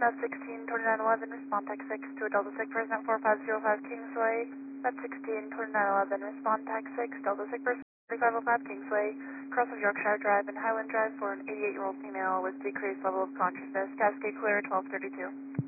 Met 162911, respond tech 6 to a Delta 6 person at 4505 Kingsway. Met 162911, respond tech 6, Delta 6 person 4505 Kingsway. Cross of Yorkshire Drive and Highland Drive for an 88-year-old female with decreased level of consciousness. Cascade clear, 1232.